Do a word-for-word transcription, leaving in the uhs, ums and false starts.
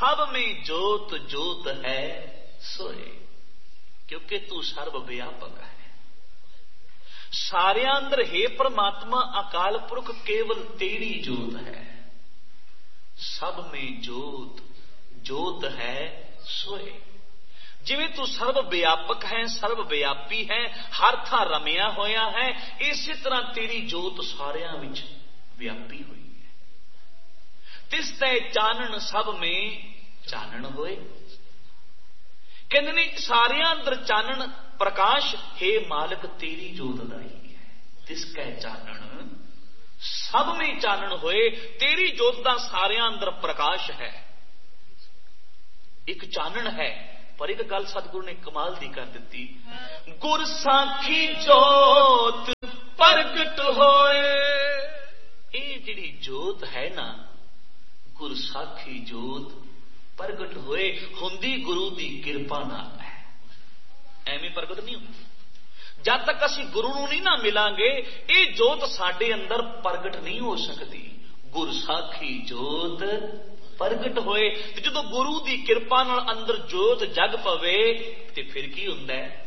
सब में जोत जोत है सोए, क्योंकि तू सर्व व्यापक है। सारिया अंदर हे परमात्मा अकाल पुरख केवल तेरी जोत है। सब में जोत जोत है सोए, जिवें तू सर्व व्यापक है, सर्व व्यापी है, हर थां रमिया होया है, इसी तरह तेरी जोत सारिया विच व्यापी हुई है। तिस तै चानन सब में चानन होए, कहते ने सारिया अंदर चानन प्रकाश हे मालिक तेरी जोत दा ही है। तिसकै चानन सब में चानन होए, तेरी जोत दा सारिया अंदर प्रकाश है। एक चानन है, पर एक गल सतगुरु ने कमाल दी कर दी, गुर साखी जोत प्रगट होए। ये जिहड़ी जोत है ना, गुर साखी जोत प्रगट होए, हुंदी गुरु दी किरपा नाल है, एवें प्रगट नहीं होंदी। जब तक असी गुरु नूं नहीं ना मिलांगे, ये जोत साडे अंदर प्रगट नहीं हो सकती। गुर साखी जोत प्रगट होए, ते जदों गुरु दी किरपा नाल अंदर जोत जग पवे, ते फिर की हुंदा है?